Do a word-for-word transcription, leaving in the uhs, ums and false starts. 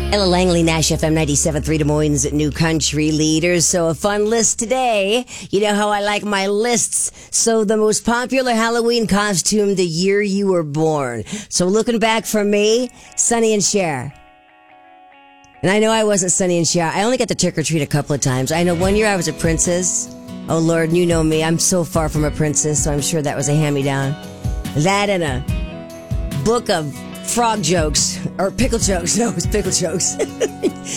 Ella Langley, Nash F M ninety-seven point three, Des Moines New Country Leaders. So a fun list today. You know how I like my lists. So the most popular Halloween costume the year you were born. So looking back for me, Sonny and Cher. And I know I wasn't Sonny and Cher. I only got to trick or treat a couple of times. I know one year I was a princess. Oh Lord, you know me. I'm so far from a princess, so I'm sure that was a hand-me-down. That and a book of frog jokes, or pickle jokes. No, it was pickle jokes.